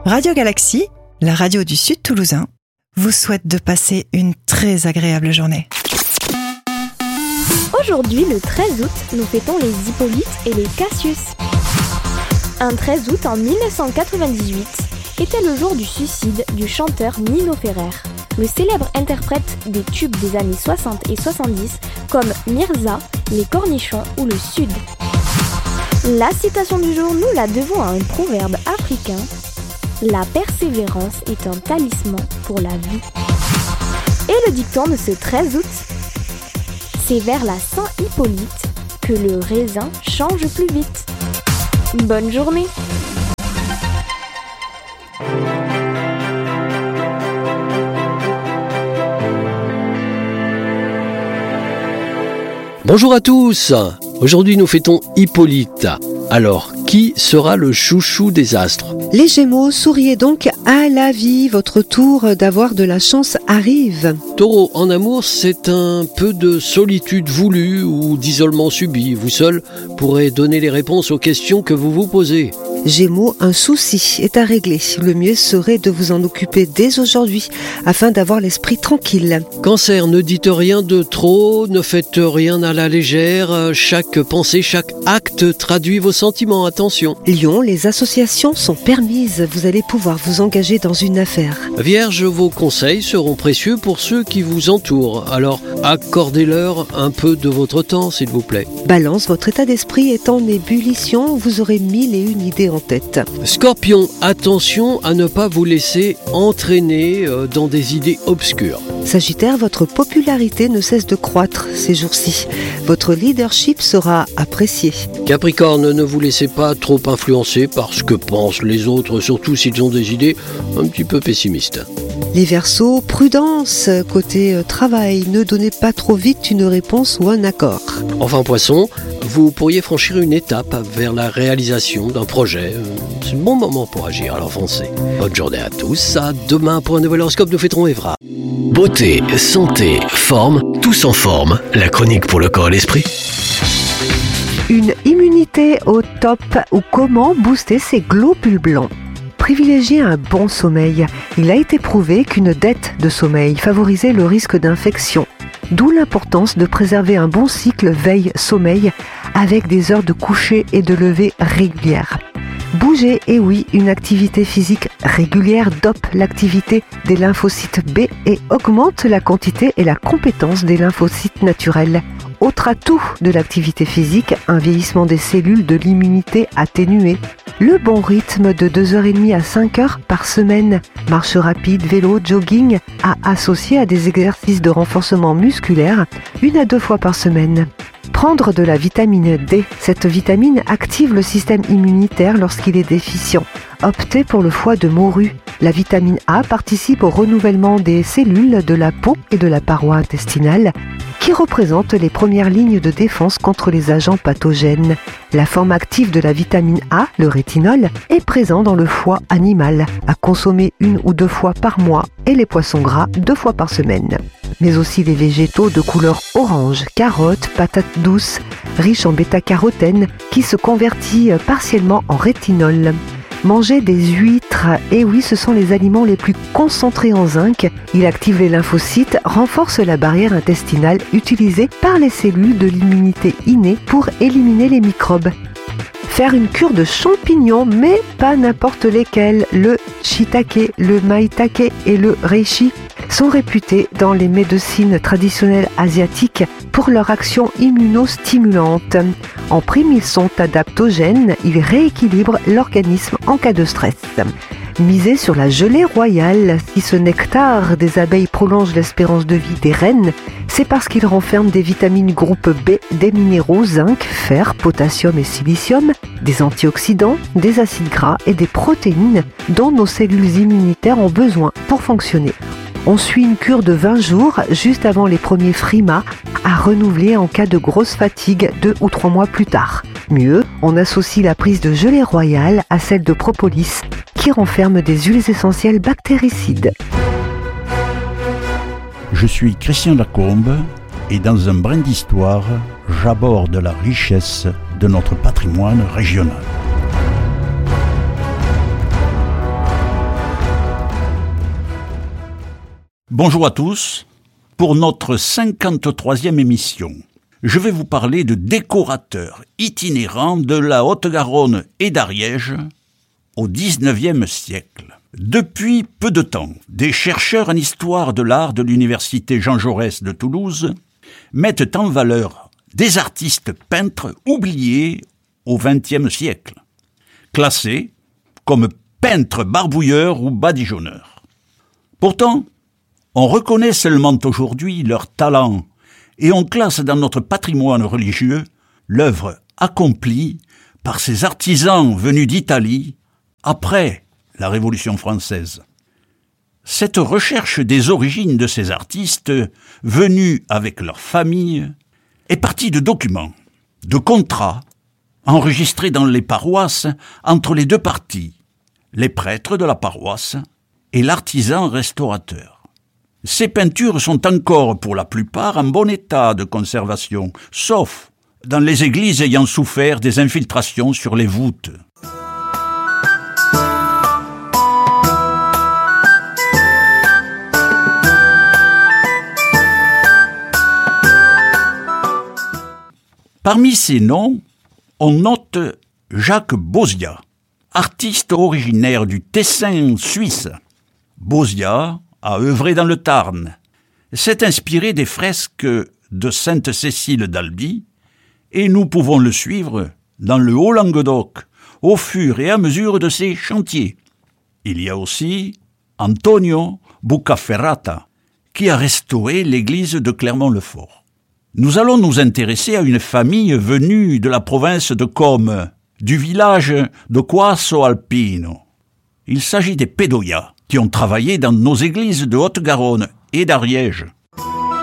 Radio Galaxie, la radio du Sud Toulousain, vous souhaite de passer une très agréable journée. Aujourd'hui, le 13 août, nous fêtons les Hippolyte et les Cassius. Un 13 août en 1998 était le jour du suicide du chanteur Nino Ferrer, le célèbre interprète des tubes des années 60 et 70 comme Mirza, Les Cornichons ou Le Sud. La citation du jour, nous la devons à un proverbe africain. La persévérance est un talisman pour la vie. Et le dicton de ce 13 août, c'est vers la Saint-Hippolyte que le raisin change plus vite. Bonne journée! Bonjour à tous! Aujourd'hui nous fêtons Hippolyte. Alors, qui sera le chouchou des astres? Les Gémeaux, souriez donc à la vie, votre tour d'avoir de la chance arrive. Taureau, en amour, c'est un peu de solitude voulue ou d'isolement subi. Vous seul pourrez donner les réponses aux questions que vous vous posez. Gémeaux, un souci est à régler. Le mieux serait de vous en occuper dès aujourd'hui, afin d'avoir l'esprit tranquille. Cancer, ne dites rien de trop, ne faites rien à la légère. Chaque pensée, chaque acte traduit vos sentiments, attention. Lion, les associations sont permises. Vous allez pouvoir vous engager dans une affaire. Vierge, vos conseils seront précieux pour ceux qui vous entourent. Alors, accordez-leur un peu de votre temps, s'il vous plaît. Balance, votre état d'esprit est en ébullition. Vous aurez 1001 idées en tête. Scorpion, attention à ne pas vous laisser entraîner dans des idées obscures. Sagittaire, votre popularité ne cesse de croître ces jours-ci. Votre leadership sera apprécié. Capricorne, ne vous laissez pas trop influencer par ce que pensent les autres, surtout s'ils ont des idées un petit peu pessimistes. Les Verseaux, prudence côté travail. Ne donnez pas trop vite une réponse ou un accord. Enfin Poisson, vous pourriez franchir une étape vers la réalisation d'un projet. C'est le bon moment pour agir, alors foncez. Bonne journée à tous. À demain pour un nouvel horoscope, nous fêterons Evra. Beauté, santé, forme, tous en forme. La chronique pour le corps et l'esprit. Une immunité au top ou comment booster ses globules blancs. Privilégier un bon sommeil. Il a été prouvé qu'une dette de sommeil favorisait le risque d'infection. D'où l'importance de préserver un bon cycle veille-sommeil avec des heures de coucher et de lever régulières. Bouger, et oui, une activité physique régulière dope l'activité des lymphocytes B et augmente la quantité et la compétence des lymphocytes naturels. Autre atout de l'activité physique, un vieillissement des cellules de l'immunité atténuée. Le bon rythme de 2h30 à 5h par semaine, marche rapide, vélo, jogging, à associer à des exercices de renforcement musculaire 1 à 2 fois par semaine. Prendre de la vitamine D. Cette vitamine active le système immunitaire lorsqu'il est déficient. Optez pour le foie de morue. La vitamine A participe au renouvellement des cellules de la peau et de la paroi intestinale, qui représentent les premières lignes de défense contre les agents pathogènes. La forme active de la vitamine A, le rétinol, est présent dans le foie animal, à consommer 1 ou 2 fois par mois, et les poissons gras 2 fois par semaine. Mais aussi les végétaux de couleur orange, carottes, patates douces, riches en bêta-carotène, qui se convertit partiellement en rétinol. Manger des huîtres, et oui, ce sont les aliments les plus concentrés en zinc. Il active les lymphocytes, renforce la barrière intestinale utilisée par les cellules de l'immunité innée pour éliminer les microbes. Faire une cure de champignons, mais pas n'importe lesquels. Le shiitake, le maitake et le reishi sont réputés dans les médecines traditionnelles asiatiques pour leur action immunostimulante. En prime, ils sont adaptogènes, ils rééquilibrent l'organisme en cas de stress. Misez sur la gelée royale. Si ce nectar des abeilles prolonge l'espérance de vie des reines, c'est parce qu'il renferme des vitamines groupe B, des minéraux, zinc, fer, potassium et silicium, des antioxydants, des acides gras et des protéines dont nos cellules immunitaires ont besoin pour fonctionner. On suit une cure de 20 jours juste avant les premiers frimas à renouveler en cas de grosse fatigue 2 ou 3 mois plus tard. Mieux, on associe la prise de gelée royale à celle de propolis qui renferme des huiles essentielles bactéricides. Je suis Christian Lacombe et dans un brin d'histoire, j'aborde la richesse de notre patrimoine régional. Bonjour à tous. Pour notre 53e émission, je vais vous parler de décorateurs itinérants de la Haute-Garonne et d'Ariège au XIXe siècle. Depuis peu de temps, des chercheurs en histoire de l'art de l'université Jean Jaurès de Toulouse mettent en valeur des artistes peintres oubliés au XXe siècle, classés comme peintres barbouilleurs ou badigeonneurs. Pourtant, on reconnaît seulement aujourd'hui leur talent et on classe dans notre patrimoine religieux l'œuvre accomplie par ces artisans venus d'Italie après la Révolution française. Cette recherche des origines de ces artistes, venus avec leur famille, est partie de documents, de contrats, enregistrés dans les paroisses entre les deux parties, les prêtres de la paroisse et l'artisan restaurateur. Ces peintures sont encore, pour la plupart, en bon état de conservation, sauf dans les églises ayant souffert des infiltrations sur les voûtes. Parmi ces noms, on note Jacques Bauziat, artiste originaire du Tessin suisse. Bauziat a œuvré dans le Tarn, s'est inspiré des fresques de Sainte-Cécile d'Albi, et nous pouvons le suivre dans le Haut-Languedoc, au fur et à mesure de ses chantiers. Il y a aussi Antonio Buccaferrata, qui a restauré l'église de Clermont-le-Fort. Nous allons nous intéresser à une famille venue de la province de Comme, du village de Quasso Alpino. Il s'agit des Pedoia, qui ont travaillé dans nos églises de Haute-Garonne et d'Ariège.